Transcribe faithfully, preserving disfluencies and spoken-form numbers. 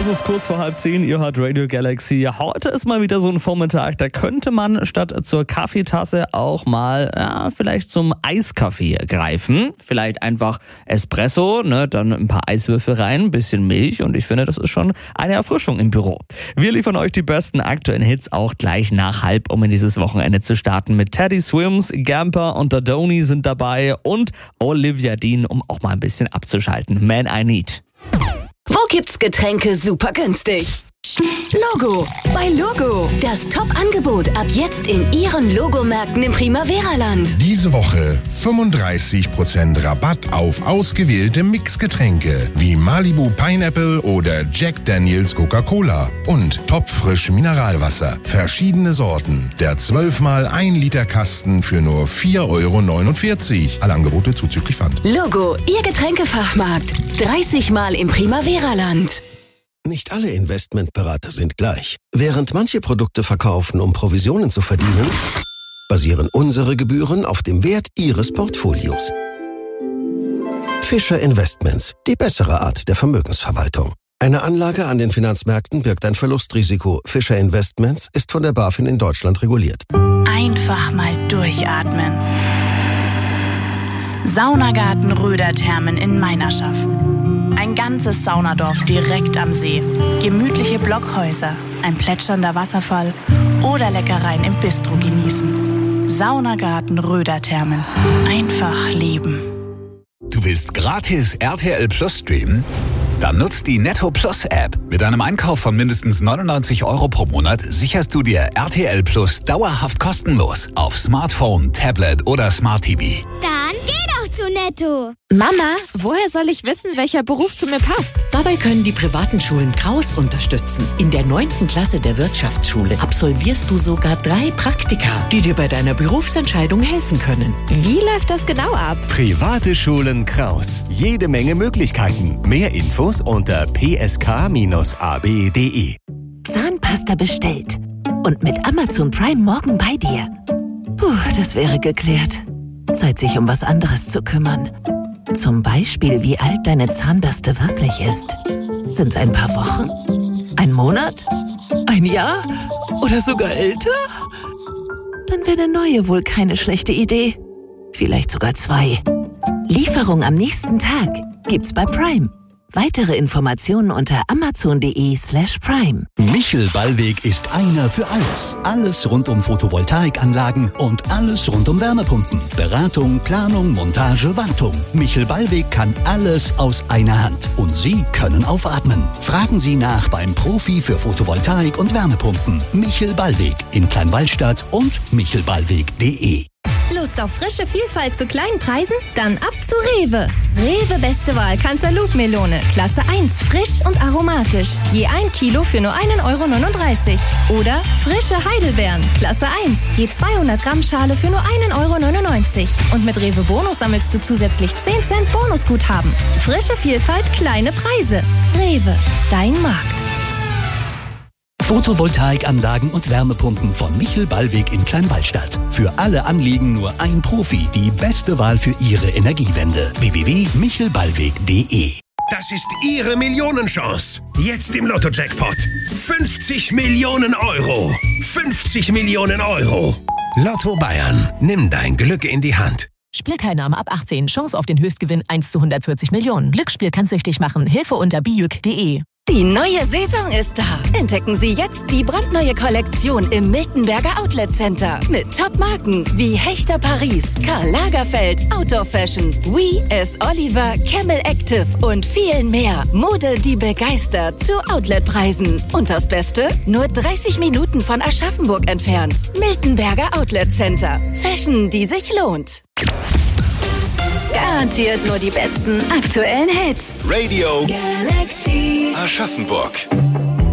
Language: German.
Es ist kurz vor halb zehn, ihr hört Radio Galaxy. Heute ist mal wieder so ein Vormittag, da könnte man statt zur Kaffeetasse auch mal ja, vielleicht zum Eiskaffee greifen. Vielleicht einfach Espresso, ne, dann ein paar Eiswürfel rein, ein bisschen Milch und ich finde, das ist schon eine Erfrischung im Büro. Wir liefern euch die besten aktuellen Hits auch gleich nach halb, um in dieses Wochenende zu starten. Mit Teddy Swims, Gamper und Dodoni sind dabei und Olivia Dean, um auch mal ein bisschen abzuschalten. Man I Need. Wo gibt's Getränke super günstig? Logo. Bei Logo. Das Top-Angebot ab jetzt in Ihren Logomärkten im Primavera-Land. Diese Woche fünfunddreißig Prozent Rabatt auf ausgewählte Mixgetränke wie Malibu Pineapple oder Jack Daniels Coca-Cola und topfrisch Mineralwasser. Verschiedene Sorten. Der zwölf mal ein Liter Kasten für nur vier Euro neunundvierzig. Alle Angebote zuzüglich Pfand. Logo, Ihr Getränkefachmarkt. dreißig Mal im Primavera-Land. Nicht alle Investmentberater sind gleich. Während manche Produkte verkaufen, um Provisionen zu verdienen, basieren unsere Gebühren auf dem Wert Ihres Portfolios. Fischer Investments, die bessere Art der Vermögensverwaltung. Eine Anlage an den Finanzmärkten birgt ein Verlustrisiko. Fischer Investments ist von der BaFin in Deutschland reguliert. Einfach mal durchatmen. Saunagarten Röder-Thermen in Meinerschaff. Ein ganzes Saunadorf direkt am See. Gemütliche Blockhäuser, ein plätschernder Wasserfall oder Leckereien im Bistro genießen. Saunagarten Röder-Thermen. Einfach leben. Du willst gratis R T L Plus streamen? Dann nutzt die Netto Plus App. Mit einem Einkauf von mindestens neunundneunzig Euro pro Monat sicherst du dir R T L Plus dauerhaft kostenlos auf Smartphone, Tablet oder Smart T V. Dann geh doch zu Netto. Mama, woher soll ich wissen, welcher Beruf zu mir passt? Dabei können die privaten Schulen Kraus unterstützen. In der neunten Klasse der Wirtschaftsschule absolvierst du sogar drei Praktika, die dir bei deiner Berufsentscheidung helfen können. Wie läuft das genau ab? Private Schulen Kraus. Jede Menge Möglichkeiten. Mehr Infos unter p s k a b punkt d e. Zahnpasta bestellt. Und mit Amazon Prime morgen bei dir. Puh, das wäre geklärt. Zeit, sich um was anderes zu kümmern. Zum Beispiel, wie alt deine Zahnbürste wirklich ist. Sind's ein paar Wochen? Ein Monat? Ein Jahr? Oder sogar älter? Dann wäre eine neue wohl keine schlechte Idee. Vielleicht sogar zwei. Lieferung am nächsten Tag gibt's bei Prime. Weitere Informationen unter amazon.de slash prime. Michel Ballweg ist einer für alles. Alles rund um Photovoltaikanlagen und alles rund um Wärmepumpen. Beratung, Planung, Montage, Wartung. Michel Ballweg kann alles aus einer Hand. Und Sie können aufatmen. Fragen Sie nach beim Profi für Photovoltaik und Wärmepumpen. Michel Ballweg in Kleinwallstadt und michelballweg punkt d e. Lust auf frische Vielfalt zu kleinen Preisen? Dann ab zu Rewe. Rewe Beste Wahl Cantaloupe-Melone. Klasse eins, frisch und aromatisch. Je ein Kilo für nur ein Euro neununddreißig. Oder frische Heidelbeeren. Klasse eins, je zweihundert Gramm Schale für nur ein Euro neunundneunzig. Und mit Rewe Bonus sammelst du zusätzlich zehn Cent Bonusguthaben. Frische Vielfalt, kleine Preise. Rewe, dein Markt. Photovoltaikanlagen und Wärmepumpen von Michel Ballweg in Kleinwallstadt. Für alle Anliegen nur ein Profi. Die beste Wahl für Ihre Energiewende. w w w punkt michel ballweg punkt d e. Das ist Ihre Millionenchance. Jetzt im Lotto-Jackpot. fünfzig Millionen Euro. fünfzig Millionen Euro. Lotto Bayern. Nimm dein Glück in die Hand. Spielteilnahme ab achtzehn. Chance auf den Höchstgewinn eins zu hundertvierzig Millionen. Glücksspiel kann süchtig machen. Hilfe unter bijuk punkt d e. Die neue Saison ist da. Entdecken Sie jetzt die brandneue Kollektion im Miltenberger Outlet Center. Mit Top-Marken wie Hechter Paris, Karl Lagerfeld, Outdoor Fashion, We, S. Oliver, Camel Active und vielen mehr. Mode, die begeistert zu Outletpreisen. Und das Beste? Nur dreißig Minuten von Aschaffenburg entfernt. Miltenberger Outlet Center. Fashion, die sich lohnt. Garantiert nur die besten aktuellen Hits. Radio Galaxy Aschaffenburg.